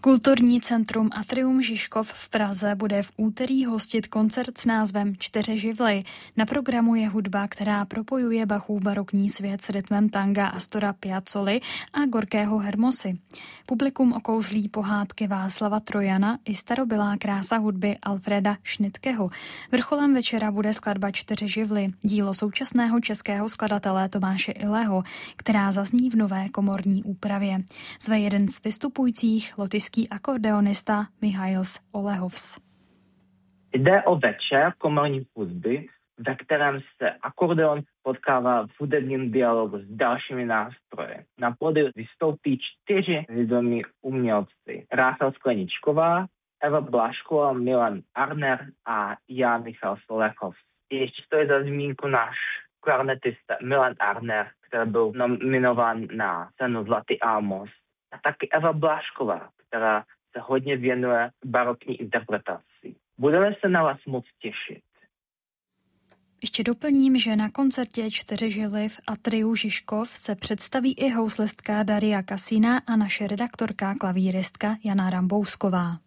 Kulturní centrum Atrium Žižkov v Praze bude v úterý hostit koncert s názvem 4 živly. Na programu je hudba, která propojuje Bachův barokní svět s rytmem tanga Astora Piazzoly a Gorkého Hermosy. Publikum okouzlí pohádky Václava Trojana i starobylá krása hudby Alfreda Šnytkeho. Vrcholem večera bude skladba 4 živly, dílo současného českého skladatele Tomáše Ileho, která zazní v nové komorní úpravě. Zve jeden z vystupujících lotyšský akordeonista Mihails Olehovs. Jde o večer komorní hudby, ve kterém se akordeon potkává v hudebním dialogu s dalšími nástroji. Na pódiu vystoupí 4 vědomí umělci. Ráchel Skleničková, Eva Blašková, Milan Arner a já, Michal Olehovs. Ještě stojí za zmínku náš klarnetista Milan Arner, který byl nominován na cenu Zlatý Amos. A taky Eva Blašková, která se hodně věnuje barokní interpretaci. Budeme se na vás moc těšit. Ještě doplním, že na koncertě 4 živly v Atriu Žižkov se představí i houslistka Daria Kasína a naše redaktorka klavíristka Jana Rambousková.